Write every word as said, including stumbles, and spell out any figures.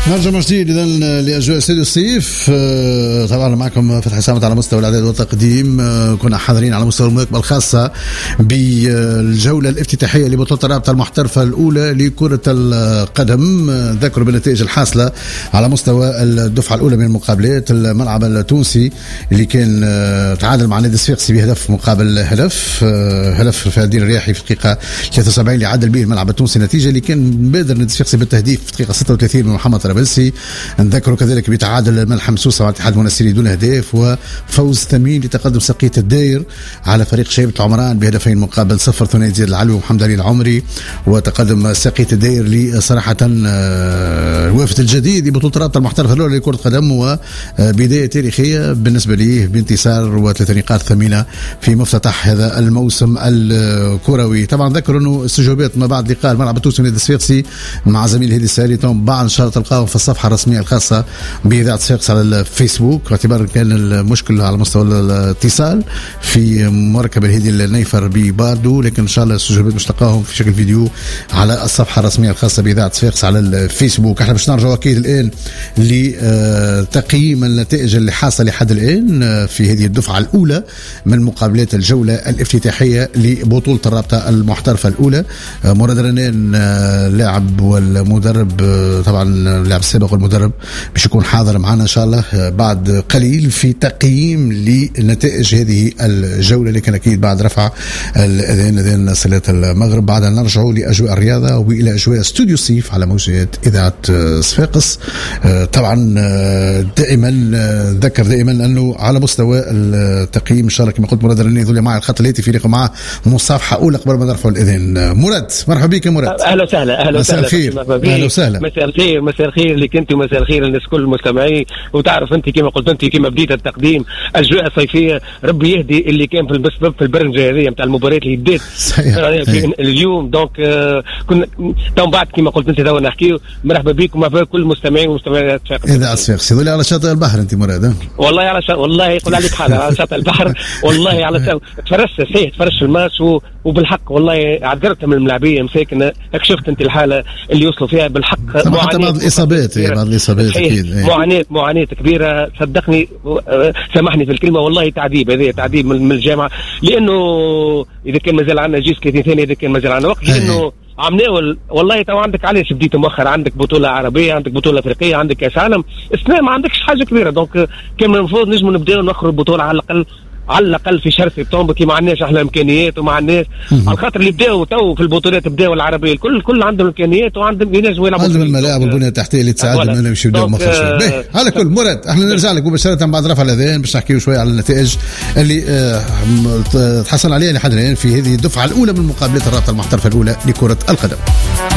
نرجع من جديد إذا لأجواء استوديو الصيف. طبعا معكم فتحي سامت على مستوى الإعداد والتقديم. كنا حاضرين على مستوى المراقبة الخاصة بالجولة الافتتاحية لبطولة الرابطة المحترفة الأولى لكرة القدم. ذكروا بالنتائج الحاصلة على مستوى الدفعة الأولى من المقابلات. الملعب التونسي اللي كان تعادل مع نادي الصفاقسي بهدف مقابل هدف هدف في الدين الرياحي في دقيقة ثلاثة وسبعين اللي عدل به الملعب التونسي نتيجة اللي كان بادر نادي الصفاقسي بالتهديف في دقيقة ستة وثلاثين من محمد طرابلسي. نذكروا كذلك بتعادل ملحم سوسة مع الاتحاد المنستيري دون اهداف، وفوز ثمين لتقدم سقية الداير على فريق شيبة العمران بهدفين مقابل صفر. ثنائي زياد العلوي ومحمد علي العمري، وتقدم سقية الداير لصراحة الوافد الجديد لبطولة الرابطة المحترفة الأولى لكرة القدم، وبداية تاريخية بالنسبة ليه بانتصار وثلاث نقاط ثمينة في مفتتح هذا الموسم الكروي. طبعا ذكروا انه استجوابات ما بعد لقاء الملعب التونسي نادي الصفاقسي مع زميل هادي الساري بعد ان شاء الله تلقاهم في الصفحة الرسمية الخاصة بإذاعة صفاقس على الفيسبوك، باعتبار كان المشكل على مستوى الاتصال في مركب الهادي النيفر بباردو، لكن ان شاء الله استجوابات مش تلقاهم في شكل فيديو على الصفحة الرسمية الخاصة بإذاعة صفاقس على الفيسبوك. احنا باش نرجعوا اكيد الان لتقييم النتائج اللي حاصله لحد الان في هذه الدفعة الأولى من مقابلات الجولة الافتتاحية لبطولة الرابطة المحترفة الأولى. مراد رنان لاعب والمدرب، طبعا اللاعب السابق والمدرب، باش يكون حاضر معنا ان شاء الله بعد قليل في تقييم لنتائج هذه الجولة، لكن اكيد بعد رفع الاذان اذان صلاة المغرب. بعد ان نرجعوا لاجواء الرياضة والى اجواء استوديو الصيف على موجات اذاعة صفاقس. طبعا دائما ذكر دائما انه على مستوى التقييم ان شاء الله كما قلت مراد رنان يظل معي الخط الهاتفي يليق معه مصافحة اولى قبل ما نرفعوا الاذان. مراد مرحبا بك يا مراد. اهلا وسهلا. اهلا وسهلا. اهلا وسهلا. مساء الخير. مساء الخير لك انت ومساء الخير للناس كل المستمعين. وتعرف انت كما قلت انت كما بديت التقديم اجواء صيفيه، ربي يهدي اللي كان في البسبب في البرنجه هذه نتاع المباريات اللي بدات اليوم. دونك آه كنا تو بعد كما قلت انت تو نحكيو. مرحبا بكم ومرحبا بكل المستمعين والمستمعات اذا صفاقس. يقول على شاطئ البحر انت مراد؟ والله على شاطئ، والله يقول عليك حاجه على شاطئ البحر. والله على شاطئ تفرجت صحيح تفرجت الماتش و... وبالحق والله عذرت من الملاعبيه مساكنه. شفت انت الحاله اللي وصلوا فيها بالحق. حتى بعض الاصابات بعض الاصابات اكيد معاناه معاناه كبيره صدقني. سامحني في الكلمه والله تعذيب. هذه تعذيب من الجامعه، لانه اذا كان مازال عندنا جيس كثير ثاني، اذا كان مازال عندنا وقت، لانه عم ناول والله. تو عندك علاش بديت مؤخر، عندك بطوله عربيه، عندك بطوله افريقيه، عندك كاس عالم، السنه ما عندكش حاجه كبيره. دونك كان المفروض نجم نبداو نخرج البطوله على الاقل على الاقل في شهر سبتمبر كي ما عندناش احنا امكانيات وما عندناش، على خاطر اللي بداوا تو في البطولات بداوا العربيه الكل كل عندهم امكانيات وعندهم ينجموا يلعبوا، عندهم الملاعب والبنيه التحتيه اللي تساعدهم انهم يمشيو يبداو مخرج. باهي على كل مراد احنا نرجع لك مباشره بعد رفع الاذان باش نحكيو شويه على النتائج اللي اه تحصل عليها لحد الان في هذه الدفعه الاولى من مقابلات الرابطه المحترفه الاولى لكره القدم.